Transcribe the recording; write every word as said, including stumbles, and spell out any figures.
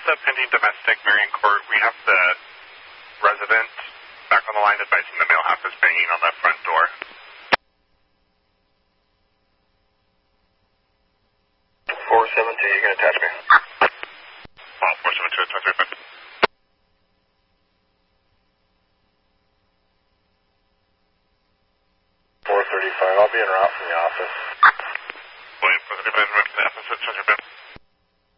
a pending domestic, Marion Court. We have the resident back on the line advising the male half is banging on that front door. four seven two, you can attach me. Oh, four seven two, attach me. four thirty-five, I'll be en route from the office. William, four thirty-five, attach me.